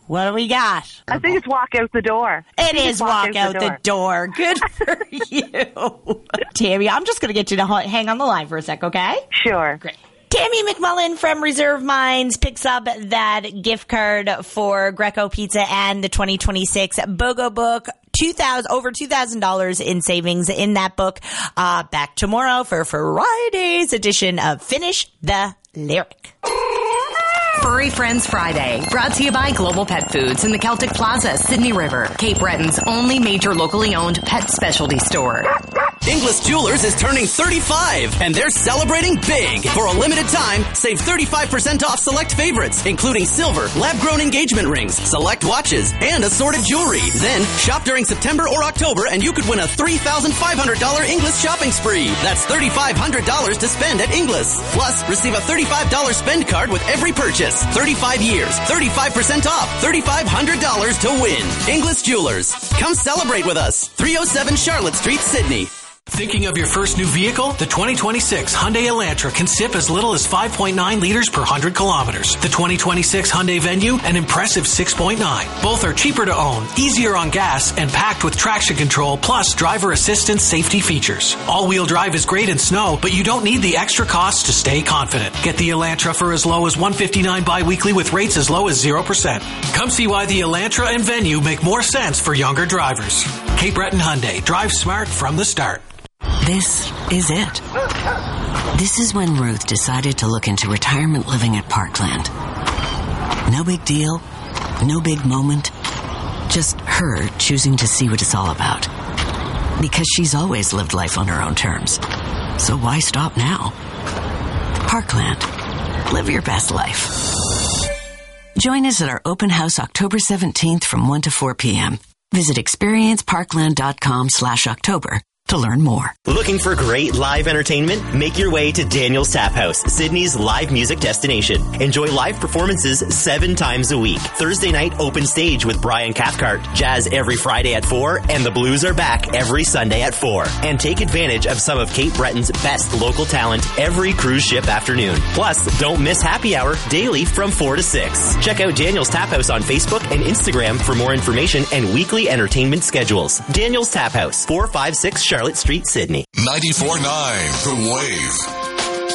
What do we got? I think it's walk out the door. It is walk out the door. Good for you. Tammy, I'm just going to get you to hang on the line for a sec, okay? Sure. Great. Tammy McMullen from Reserve Minds picks up that gift card for Greco Pizza and the 2026 BOGO book. Over $2,000 in savings in that book. Back tomorrow for Friday's edition of Finish the Lyric. Furry Friends Friday, brought to you by Global Pet Foods in the Celtic Plaza, Sydney River, Cape Breton's only major locally owned pet specialty store. Inglis Jewelers is turning 35, and they're celebrating big. For a limited time, save 35% off select favorites, including silver, lab-grown engagement rings, select watches, and assorted jewelry. Then, shop during September or October, and you could win a $3,500 Inglis shopping spree. That's $3,500 to spend at Inglis. Plus, receive a $35 spend card with every purchase. 35 years, 35% off, $3,500 to win. Inglis Jewelers. Come celebrate with us. 307 Charlotte Street, Sydney. Thinking of your first new vehicle? The 2026 Hyundai Elantra can sip as little as 5.9 liters per 100 kilometers. The 2026 Hyundai Venue, an impressive 6.9. Both are cheaper to own, easier on gas, and packed with traction control plus driver assistance safety features. All-wheel drive is great in snow, but you don't need the extra costs to stay confident. Get the Elantra for as low as $159 bi-weekly with rates as low as 0%. Come see why the Elantra and Venue make more sense for younger drivers. Cape Breton Hyundai. Drive smart from the start. This is it. This is when Ruth decided to look into retirement living at Parkland. No big deal, no big moment, just her choosing to see what it's all about. Because she's always lived life on her own terms. So why stop now? Parkland. Live your best life. Join us at our open house October 17th from 1 to 4 p.m. Visit experienceparkland.com/October to learn more. Looking for great live entertainment? Make your way to Daniel's Tap House, Sydney's live music destination. Enjoy live performances 7 times a week. Thursday night open stage with Brian Cathcart. Jazz every Friday at 4, and the blues are back every Sunday at 4. And take advantage of some of Cape Breton's best local talent every cruise ship afternoon. Plus, don't miss happy hour daily from 4 to 6. Check out Daniel's Tap House on Facebook and Instagram for more information and weekly entertainment schedules. Daniel's Tap House, 456 Charlotte Street, Sydney. 94.9 The Wave.